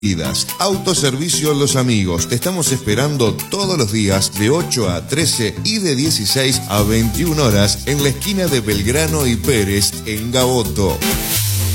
Autoservicio Los Amigos. Te estamos esperando todos los días de 8 a 13 y de 16 a 21 horas en la esquina de Belgrano y Pérez en Gaboto.